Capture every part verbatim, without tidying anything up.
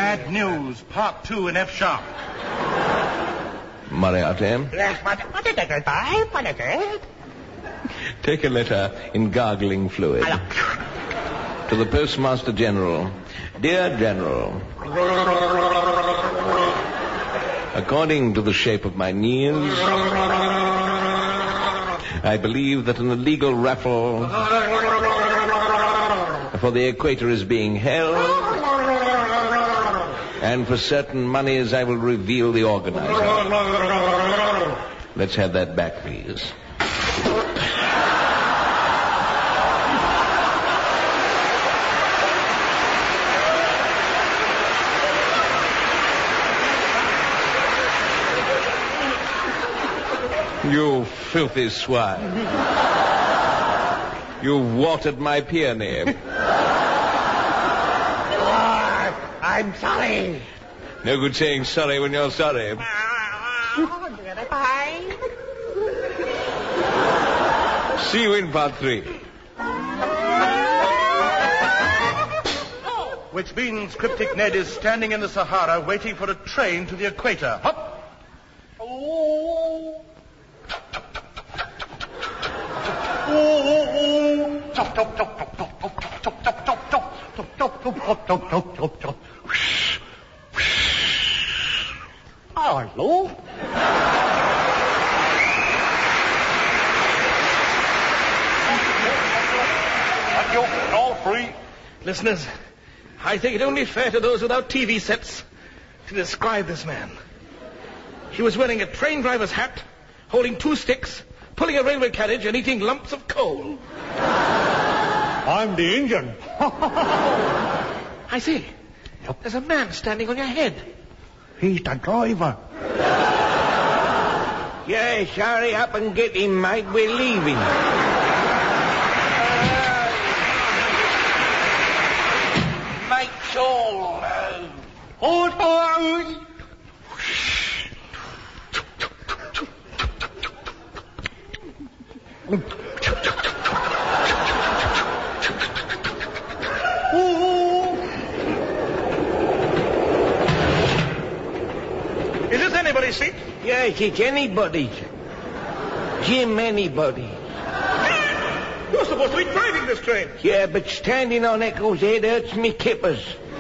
Bad News, Part two in F sharp. Moriarty. Yes, what, what is it, boy? What is it? Take a letter in gargling fluid. Hello. To the Postmaster General. Dear General, according to the shape of my knees, I believe that an illegal raffle for the equator is being held, and for certain monies I will reveal the organizer. Let's have that back, please. You filthy swine. You've watered my peony. Oh, I'm sorry. No good saying sorry when you're sorry. Bye. See you in part three. Which means Cryptic Ned is standing in the Sahara waiting for a train to the equator. Hop! Oh! Hello. Thank you. All free. Listeners, I think it only fair to those without T V sets to describe this man. He was wearing a train driver's hat, holding two sticks, pulling a railway carriage and eating lumps of coal. I'm the engine. I see. There's a man standing on your head. He's the driver. Yes, hurry up and get him, mate. We're leaving. Make sure. Hold on. Is this anybody's seat? Yes, it's anybody's. Jim, anybody. You're supposed to be driving this train. Yeah, but standing on Echo's head hurts me kippers.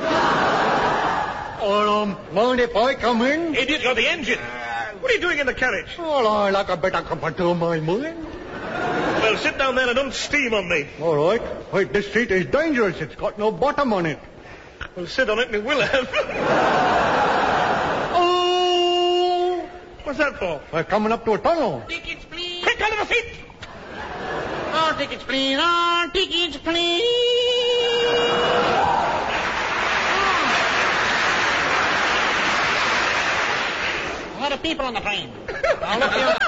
Oh, um, mind if I come in? Idiot, you're the engine. What are you doing in the carriage? Well, I like a bit of comfort to my mind. Well, sit down there and don't steam on me. All right. Wait, this seat is dangerous. It's got no bottom on it. Well, sit on it and it will have. Oh! What's that for? We're coming up to a tunnel. Tickets, please. Quick, out of the seat! All tickets, please. All tickets, please. A lot of people on the plane. I'll look you.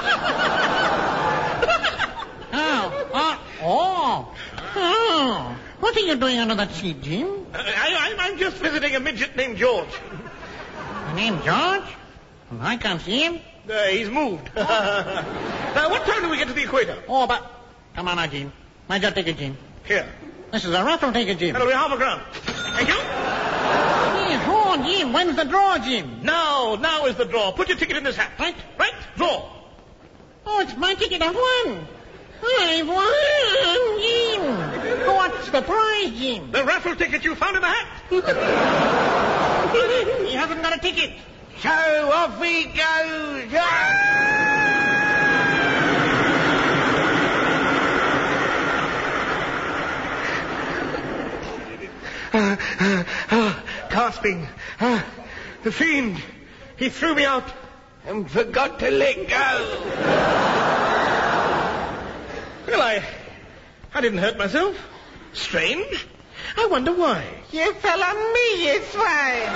Oh, oh, oh, oh. What are you doing under that seat, Jim? Uh, I, I, I'm just visiting a midget named George. Your name George? Well, I can't see him. Uh, he's moved. Now, what time do we get to the equator? Oh, but... Come on now, Jim. Where's your ticket, Jim? Here. This is a raffle ticket, Jim. That'll be half a crown. Thank you. Yeah, oh, Jim. When's the draw, Jim? Now, now is the draw. Put your ticket in this hat. Right? Right? Draw. Oh, it's my ticket. I've won. I've won, Jim. What's the prize, Jim? The raffle ticket you found in the hat. He hasn't got a ticket. So off he goes. Uh, uh, uh, gasping. Uh, the fiend. He threw me out. And forgot to let go. Well, I... I didn't hurt myself. Strange. I wonder why. You fell on me, you swine.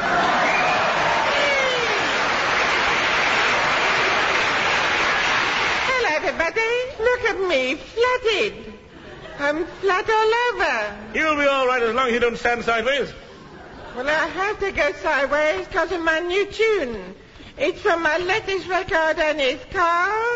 Hello, everybody. Look at me, flatted. I'm flat all over. You'll be all right as long as you don't stand sideways. Well, I have to go sideways because of my new tune. It's from my latest record and it's called...